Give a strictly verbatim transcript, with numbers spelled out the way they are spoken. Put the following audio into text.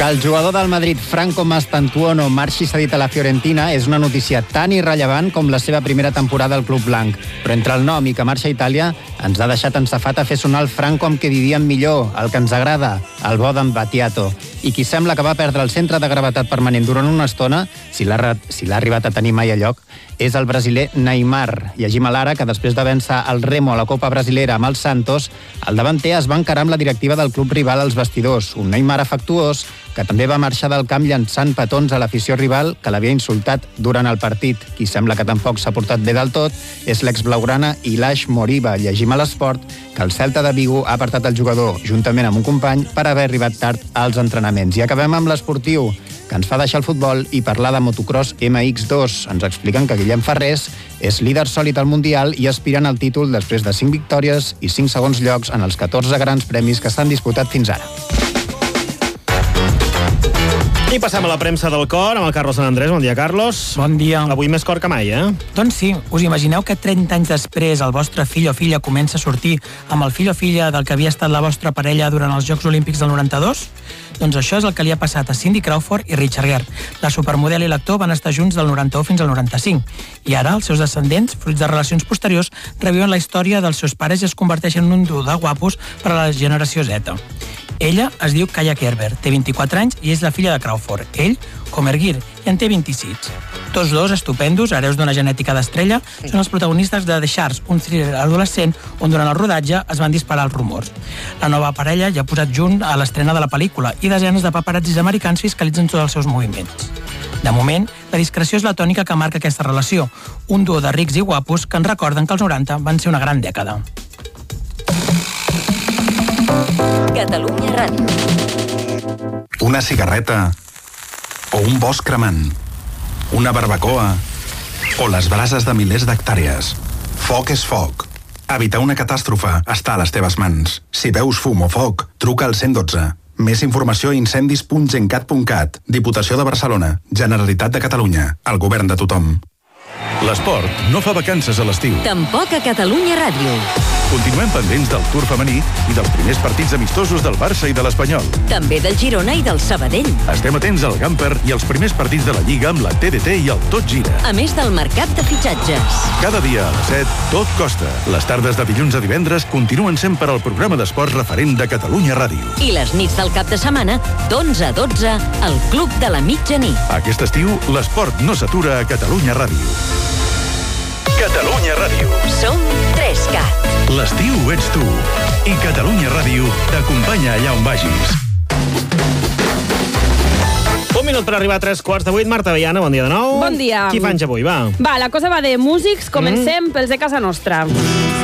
Que el jugador del Madrid, Franco Mastantuono, marxi cedit a la Fiorentina és una notícia tan irrellevant com la seva primera temporada al club blanc. Però entre el nom i que marxa a Itàlia ens ha deixat ensafat a fer sonar el Franco amb què vivíem millor, el que ens agrada, el bo d'en Battiato. I qui sembla que va perdre el centre de gravetat permanent durant una estona, si l'ha si l'ha arribat a tenir mai a lloc, és el brasiler Neymar. Llegim a l'Ara que després de vèncer el Remo a la Copa Brasilera amb els Santos, el davanter es va encarar amb la directiva del club rival als vestidors. Un Neymar afectuós que també va marxar del camp llançant petons a l'afició rival que l'havia insultat durant el partit. Qui sembla que tampoc s'ha portat bé del tot és l'exblaugrana Ilaix Moriba. Llegim a l'Esport que el Celta de Vigo ha apartat el jugador, juntament amb un company, per haver arribat tard als entrenaments. I acabem amb l'esportiu, que ens fa deixar el futbol i parlar de motocross ema ics dos. Ens expliquen que Guillem Ferrés és líder sòlid al Mundial i aspirant al títol després de cinc victòries i cinc segons llocs en els catorze grans premis que s'han disputat fins ara. I passem a la premsa del cor amb el Carlos Sant Andrés. Bon dia, Carlos. Bon dia. Avui més cor que mai, eh? Doncs sí. Us imagineu que trenta anys després el vostre fill o filla comença a sortir amb el fill o filla del que havia estat la vostra parella durant els Jocs Olímpics del noranta-dos? Doncs això és el que li ha passat a Cindy Crawford i Richard Gere. La supermodel i l'actor van estar junts del noranta-u fins al noranta-cinc. I ara els seus descendents, fruits de relacions posteriors, reviuen la història dels seus pares i es converteixen en un duo de guapos per a la generació Z. Ella es diu Kaia Kerber, té vint-i-quatre anys i és la filla de Crawford. Ell, Homer Gere, i en té vint-i-sis. Tots dos, estupendos, hereus d'una genètica d'estrella, són els protagonistes de The Sharks, un thriller adolescent on durant el rodatge es van disparar els rumors. La nova parella ja ha posat junt a l'estrena de la pel·lícula i desenes de paparazzis americans fiscalitzen tots els seus moviments. De moment, la discreció és la tònica que marca aquesta relació, un duo de rics i guapos que ens recorden que els noranta van ser una gran dècada. Catalunya Ràdio. Una cigarreta o un bosc cremant, una barbacoa o les brases de milers d'hectàrees. Foc és foc. Evitar una catàstrofe està a les teves mans. Si veus fum o foc, truca al cent i dotze. Més informació a incendis punt gencat punt cat. Diputació de Barcelona. Generalitat de Catalunya. El govern de tothom. L'esport no fa vacances a l'estiu. Tampoc a Catalunya Ràdio. Continuem pendents del Tour femení i dels primers partits amistosos del Barça i de l'Espanyol. També del Girona i del Sabadell. Estem atents al Gamper i als primers partits de la Lliga amb la T D T i el Tot Gira. A més del mercat de fitxatges. Cada dia a les set, tot costa. Les tardes de dilluns a divendres continuen sent per al programa d'esports referent de Catalunya Ràdio. I les nits del cap de setmana, d'onze a dotze, al Club de la Mitjanit. Aquest estiu, l'esport no s'atura a Catalunya Ràdio. Catalunya Ràdio. Som tres cat. L'estiu ets tu. I Catalunya Ràdio t'acompanya allà on vagis. Un minut per arribar a tres quarts de vuit. Marta Veiana, bon dia de nou. Bon dia. Qui fa anys avui, va? Va, la cosa va de músics. Comencem mm. pels de casa nostra.